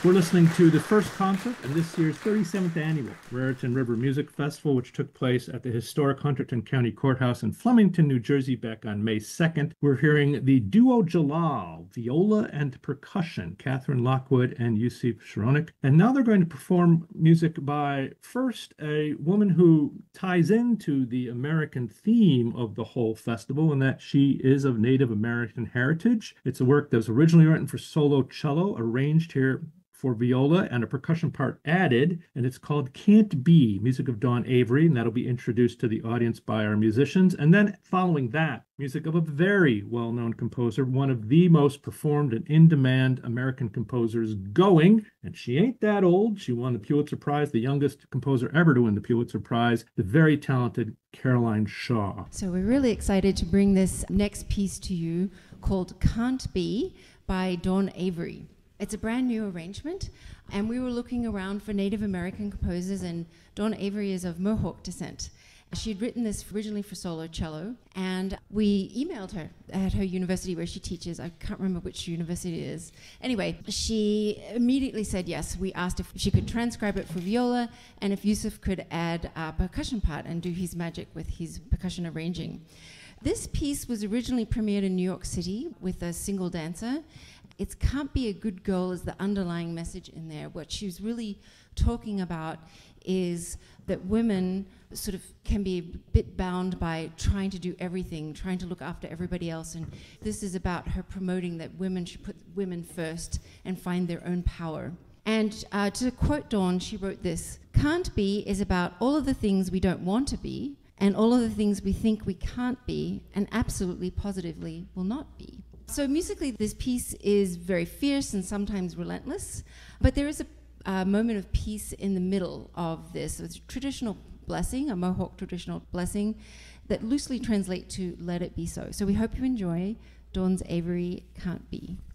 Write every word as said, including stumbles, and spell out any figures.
We're listening to the first concert of this year's thirty-seventh annual Raritan River Music Festival, which took place at the historic Hunterdon County Courthouse in Flemington, New Jersey, back on May second. We're hearing the duo Jalal, viola and percussion, Catherine Lockwood and Yusuf Sharonik. And now they're going to perform music by, first, a woman who ties into the American theme of the whole festival, in that she is of Native American heritage. It's a work that was originally written for solo cello, arranged here for viola, and a percussion part added, and it's called Can't Be, music of Dawn Avery, and that'll be introduced to the audience by our musicians. And then following that, music of a very well-known composer, one of the most performed and in-demand American composers going, and she ain't that old. She won the Pulitzer Prize, the youngest composer ever to win the Pulitzer Prize, the very talented Caroline Shaw. So we're really excited to bring this next piece to you called Can't Be by Dawn Avery. It's a brand new arrangement, and we were looking around for Native American composers, and Dawn Avery is of Mohawk descent. She had written this originally for solo cello, and we emailed her at her university where she teaches. I can't remember which university it is. Anyway, she immediately said yes. We asked if she could transcribe it for viola, and if Yusuf could add a percussion part and do his magic with his percussion arranging. This piece was originally premiered in New York City with a single dancer. It Can't Be a Good Girl is the underlying message in there. What she was really talking about is that women sort of can be a bit bound by trying to do everything, trying to look after everybody else. And this is about her promoting that women should put women first and find their own power. And uh, to quote Dawn, she wrote this: "Can't Be is about all of the things we don't want to be, and all of the things we think we can't be, and absolutely positively will not be." So musically, this piece is very fierce and sometimes relentless, but there is a, a moment of peace in the middle of this. It's a traditional blessing, a Mohawk traditional blessing, that loosely translates to "Let It Be So." So we hope you enjoy Dawn's Avery Can't Be.